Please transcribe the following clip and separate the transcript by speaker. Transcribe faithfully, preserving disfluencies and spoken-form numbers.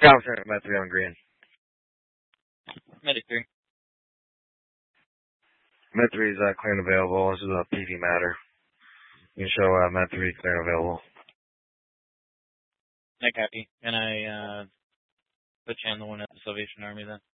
Speaker 1: Yeah, I'm sorry, Med three on green.
Speaker 2: Medic three.
Speaker 1: Med three is uh, clear and available. This is a P V matter. You can show uh, Med three clear and available.
Speaker 2: I copy. Can I uh, put you on the one at the Salvation Army then?